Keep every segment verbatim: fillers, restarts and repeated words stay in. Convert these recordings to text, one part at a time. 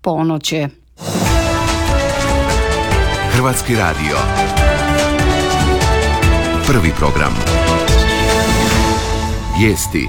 ponoć je. Hrvatski radio. Prvi program. Vijesti.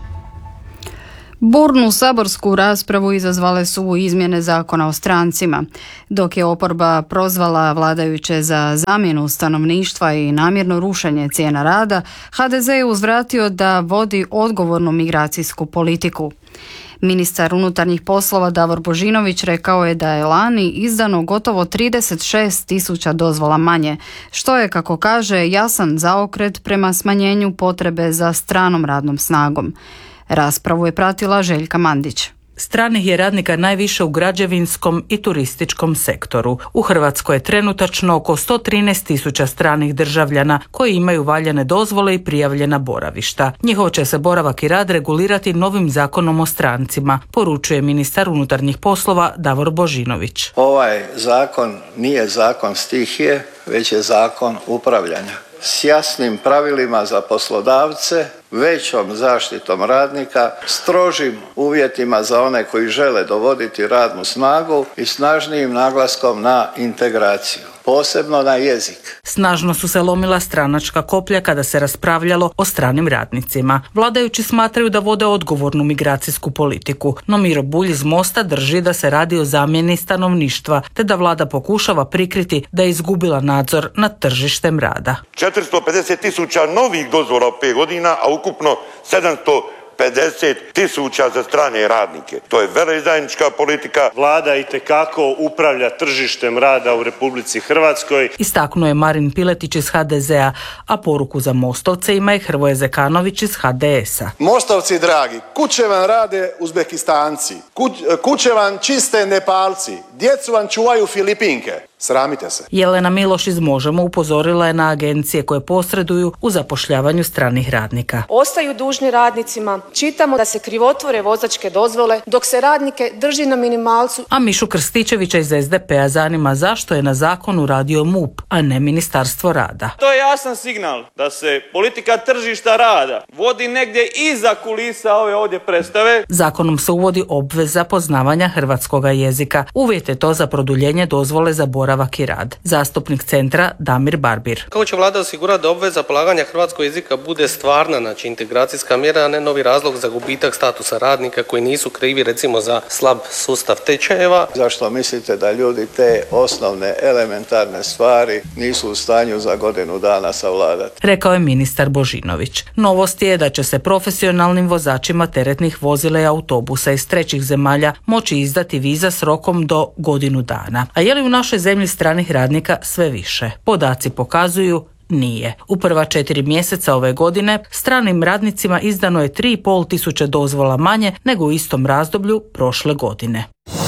Burnu saborsku raspravu izazvale su izmjene zakona o strancima. Dok je oporba prozvala vladajuće za zamjenu stanovništva i namjerno rušenje cijena rada, ha de ze je uzvratio da vodi odgovornu migracijsku politiku. Ministar unutarnjih poslova Davor Božinović rekao je da je lani izdano gotovo trideset šest tisuća dozvola manje, što je, kako kaže, jasan zaokret prema smanjenju potrebe za stranom radnom snagom. Raspravu je pratila Željka Mandić. Stranih je radnika najviše u građevinskom i turističkom sektoru. U Hrvatskoj je trenutačno oko sto trinaest tisuća stranih državljana koji imaju valjane dozvole i prijavljena boravišta. Njihov će se boravak i rad regulirati novim zakonom o strancima, poručuje ministar unutarnjih poslova Davor Božinović. Ovaj zakon nije zakon stihije, već je zakon upravljanja. S jasnim pravilima za poslodavce, većom zaštitom radnika, strožim uvjetima za one koji žele dovoditi radnu snagu i snažnijim naglaskom na integraciju, posebno na jezik. Snažno su se lomila stranačka koplja kada se raspravljalo o stranim radnicima. Vladajući smatraju da vode odgovornu migracijsku politiku, no Miro Bulj iz Mosta drži da se radi o zamjeni stanovništva, te da vlada pokušava prikriti da je izgubila nadzor nad tržištem rada. četiristo pedeset tisuća novih dozvola u pet godina, a ukupno sedamsto pedeset tisuća za strane radnike. To je veleizdajnička politika. Vlada itekako upravlja tržištem rada u Republici Hrvatskoj. Istaknuo je Marin Piletić iz ha de zea, a poruku za Mostovce ima i Hrvoje Zekanović iz ha de esa. Mostovci dragi, kuće vam rade Uzbekistanci, kuće vam čiste Nepalci, djecu vam čuvaju Filipinke. Sramite se. Jelena Miloš iz Možemo upozorila je na agencije koje posreduju u zapošljavanju stranih radnika. Ostaju dužni radnicima, čitamo da se krivotvore vozačke dozvole dok se radnike drži na minimalcu. A Mišu Krstičevića iz es de pe a zanima zašto je na zakonu radio em u pe, a ne Ministarstvo rada. To je jasan signal da se politika tržišta rada vodi negdje iza kulisa ove ovdje predstave. Zakonom se uvodi obveza poznavanja hrvatskoga jezika. Uvjet je to za produljenje dozvole za boravak i rad. Zastupnik centra Damir Barbir. Kako će vlada osigurati da obveza polaganja hrvatskog jezika bude stvarna, znači integracijska mjera, a ne novi razlog za gubitak statusa radnika koji nisu krivi recimo za slab sustav tečajeva? Zašto mislite da ljudi te osnovne elementarne stvari nisu u stanju za godinu dana savladati? Rekao je ministar Božinović. Novost je da će se profesionalnim vozačima teretnih vozila i autobusa iz trećih zemalja moći izdati viza s rokom do godinu dana. A je li u našoj zemlji stranih radnika sve više? Podaci pokazuju nije. U prva četiri mjeseca ove godine stranim radnicima izdano je tri i pol tisuće dozvola manje nego u istom razdoblju prošle godine.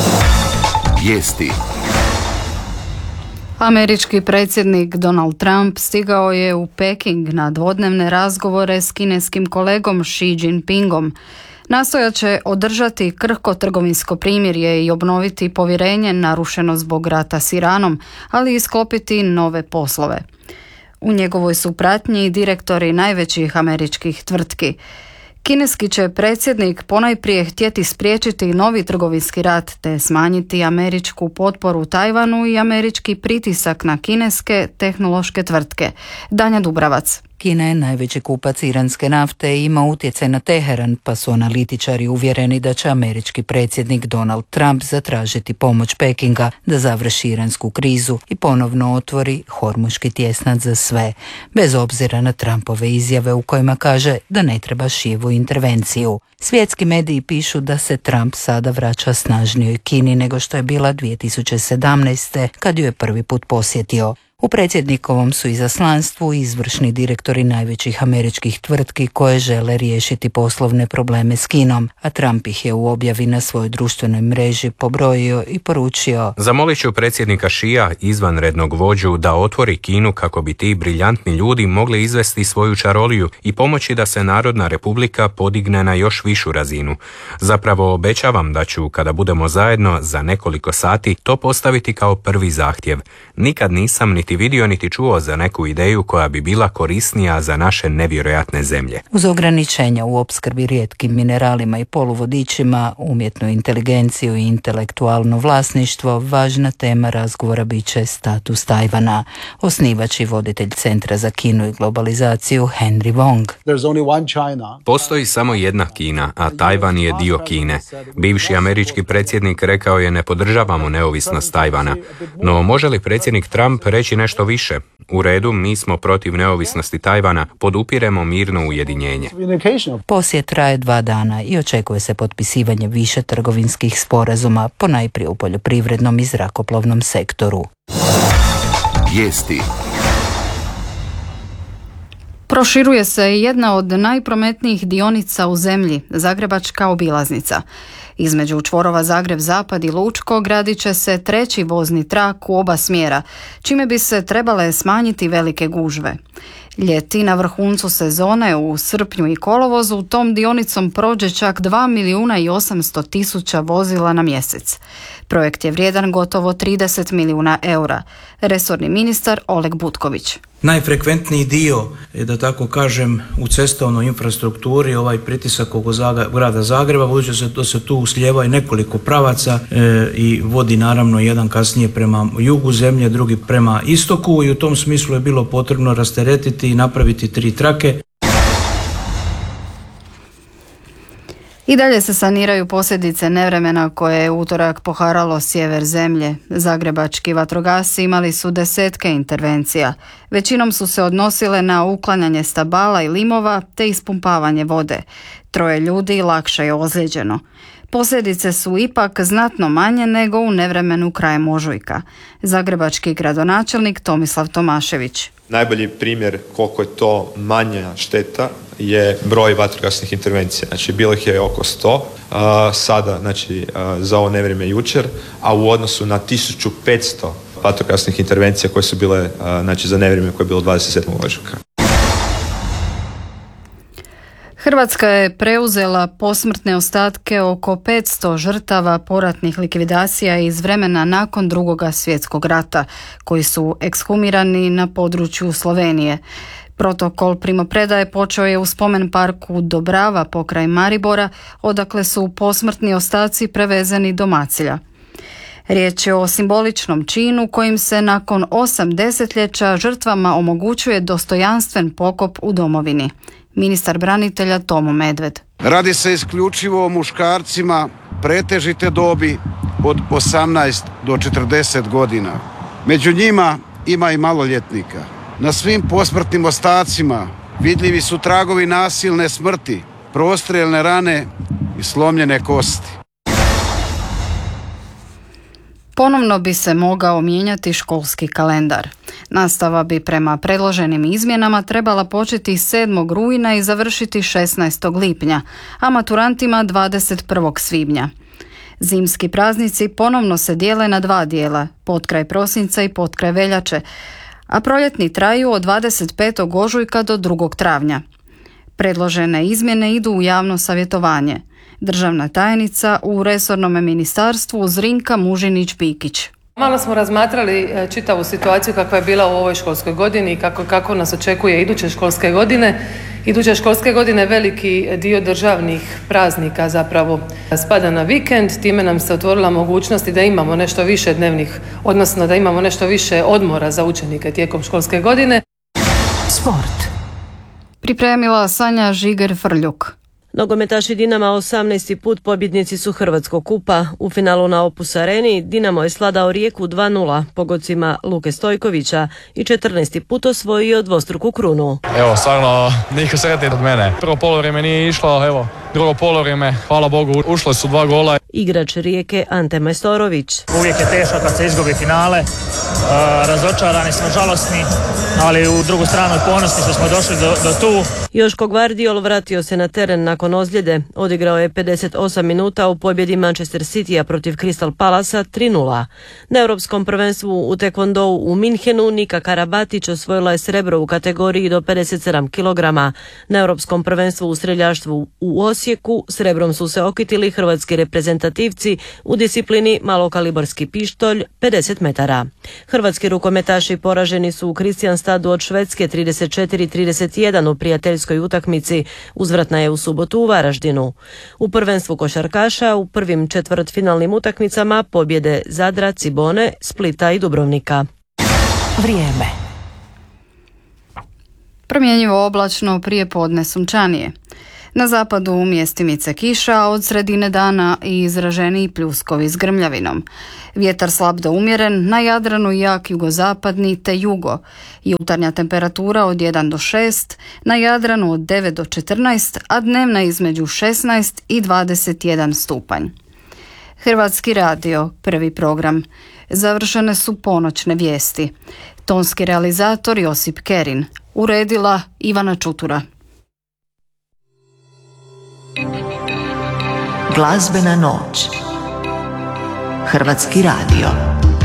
Vijesti. Američki predsjednik Donald Trump stigao je u Peking na dvodnevne razgovore s kineskim kolegom Xi Jinpingom. Nastojat će održati krhko trgovinsko primirje i obnoviti povjerenje narušeno zbog rata s Iranom, ali i sklopiti nove poslove. U njegovoj su pratnji direktori najvećih američkih tvrtki. Kineski će predsjednik ponajprije htjeti spriječiti novi trgovinski rat te smanjiti američku potporu Tajvanu i američki pritisak na kineske tehnološke tvrtke. Danja Dubravac. Kina je najveći kupac iranske nafte i ima utjecaj na Teheran, pa su analitičari uvjereni da će američki predsjednik Donald Trump zatražiti pomoć Pekinga da završi iransku krizu i ponovno otvori Hormuški tjesnac za sve, bez obzira na Trumpove izjave u kojima kaže da ne treba Šijevu intervenciju. Svjetski mediji pišu da se Trump sada vraća snažnijoj Kini nego što je bila dvije tisuće sedamnaeste. kad ju je prvi put posjetio. U predsjednikovom su izaslanstvu izvršni direktori najvećih američkih tvrtki koje žele riješiti poslovne probleme s Kinom, a Trump ih je u objavi na svojoj društvenoj mreži pobrojio i poručio: Zamolit ću predsjednika Šija, izvanrednog vođu, da otvori Kinu kako bi ti briljantni ljudi mogli izvesti svoju čaroliju i pomoći da se Narodna republika podigne na još višu razinu. Zapravo obećavam da ću, kada budemo zajedno za nekoliko sati, to postaviti kao prvi zahtjev. Nikad nisam niti niti vidio niti čuo za neku ideju koja bi bila korisnija za naše nevjerojatne zemlje. Uz ograničenja u opskrbi rijetkim mineralima i poluvodičima, umjetnu inteligenciju i intelektualno vlasništvo, važna tema razgovora bit će status Tajvana. Osnivač i voditelj Centra za Kinu i globalizaciju Henry Wong. Postoji samo jedna Kina, a Tajvan je dio Kine. Bivši američki predsjednik rekao je ne podržavamo neovisnost Tajvana. No može li predsjednik Trump reći nešto više? U redu, mi smo protiv neovisnosti Tajvana, podupiremo mirno ujedinjenje. Posjet traje dva dana i očekuje se potpisivanje više trgovinskih sporazuma, ponajprije u poljoprivrednom i zrakoplovnom sektoru. Vijesti. Proširuje se jedna od najprometnijih dionica u zemlji, Zagrebačka obilaznica. Između čvorova Zagreb-Zapad i Lučko gradit će se treći vozni trak u oba smjera, čime bi se trebale smanjiti velike gužve. Ljeti na vrhuncu sezone u srpnju i kolovozu tom dionicom prođe čak dva milijuna i osamsto tisuća vozila na mjesec. Projekt je vrijedan gotovo trideset milijuna eura. Resorni ministar Oleg Butković. Najfrekventniji dio je, da tako kažem, u cestovnoj infrastrukturi ovaj pritisak oko grada Zagreba, budući se to se tu uslijeva i nekoliko pravaca e, i vodi naravno jedan kasnije prema jugu zemlje, drugi prema istoku, i u tom smislu je bilo potrebno rasteretiti i napraviti tri trake. I dalje se saniraju posljedice nevremena koje je utorak poharalo sjever zemlje. Zagrebački vatrogasci imali su desetke intervencija. Većinom su se odnosile na uklanjanje stabala i limova te ispumpavanje vode. Troje ljudi lakše je ozlijeđeno. Posljedice su ipak znatno manje nego u nevremenu krajem ožujka. Zagrebački gradonačelnik Tomislav Tomašević. Najbolji primjer koliko je to manja šteta je broj vatrogasnih intervencija. Znači, bilo ih je oko sto, a, sada, znači, a, za ovo nevrijeme jučer, a u odnosu na tisuću petsto vatrogasnih intervencija koje su bile, a, znači, za nevrijeme koje je bilo dvadeset sedmog ožujka. Hrvatska je preuzela posmrtne ostatke oko petsto žrtava poratnih likvidacija iz vremena nakon Drugog svjetskog rata, koji su ekshumirani na području Slovenije. Protokol primopredaje počeo je u spomen parku Dobrava pokraj Maribora, odakle su posmrtni ostaci prevezeni do Macilja. Riječ je o simboličnom činu kojim se nakon osam desetljeća žrtvama omogućuje dostojanstven pokop u domovini. Ministar branitelja Tomo Medved. Radi se isključivo o muškarcima pretežite dobi od osamnaest do četrdeset godina. Među njima ima i maloljetnika. Na svim posmrtnim ostacima vidljivi su tragovi nasilne smrti, prostrijelne rane i slomljene kosti. Ponovno bi se mogao mijenjati školski kalendar. Nastava bi prema predloženim izmjenama trebala početi sedmog rujna i završiti šesnaestog lipnja, a maturantima dvadeset prvog svibnja. Zimski praznici ponovno se dijele na dva dijela, potkraj prosinca i potkraj veljače, a proljetni traju od dvadeset petog ožujka do drugog travnja. Predložene izmjene idu u javno savjetovanje. Državna tajnica u resornom ministarstvu Zrinka Mužinić-Bikić. Malo smo razmatrali čitavu situaciju kakva je bila u ovoj školskoj godini i kako, kako nas očekuje iduće školske godine. Iduće školske godine veliki dio državnih praznika zapravo spada na vikend, time nam se otvorila mogućnost da imamo nešto više dnevnih, odnosno da imamo nešto više odmora za učenike tijekom školske godine. Sport. Pripremila Sanja Žiger-Frljuk. Nogometaši Dinama osamnaesti put pobjednici su Hrvatskog kupa. U finalu na Opus Areni Dinamo je sladao Rijeku dva nula pogodcima Luke Stojkovića i četrnaesti put osvojio dvostruku krunu. Evo, stvarno niko sretniji od mene. Prvo polovrijeme nije išlo, evo, drugo polovrijeme, hvala Bogu, ušle su dva gola. Igrač Rijeke Ante Majstorović. Uvijek je teško kad se izgubi finale, e, razočarani smo, žalosni, ali u drugu stranu ponosni što smo došli do, do tu. Joško Gvardiol vratio se na teren nakon ozljede. Odigrao je pedeset osam minuta u pobjedi Manchester Citya protiv Crystal Palasa tri nula. Na Europskom prvenstvu u tekvondou u Minhenu Nika Karabatić osvojila je srebro u kategoriji do pedeset sedam kilograma. Na Europskom prvenstvu u streljaštvu u Osijeku Osijeku srebrom su se okitili hrvatski reprezentativci u disciplini malokalibarski pištolj pedeset metara. Hrvatski rukometaši poraženi su u Kristianstadu od Švedske trideset četiri trideset jedan u prijateljskoj utakmici. Uzvratna je u subotu u Varaždinu. U prvenstvu košarkaša u prvim četvrtfinalnim utakmicama pobjede Zadra, Cibone, Splita i Dubrovnika. Vrijeme. Promjenjivo oblačno, prije podne sunčanije. Na zapadu mjestimice kiša, a od sredine dana i izraženiji pljuskovi s grmljavinom. Vjetar slab do umjeren, na Jadranu jak jugozapadni te jugo. Jutarnja temperatura od jedan do šest, na Jadranu od devet do četrnaest, a dnevna između šesnaest i dvadeset jedan stupanj. Hrvatski radio, prvi program. Završene su ponoćne vijesti. Tonski realizator Josip Kerin. Uredila Ivana Čutura. Glazbena noć. Hrvatski radio.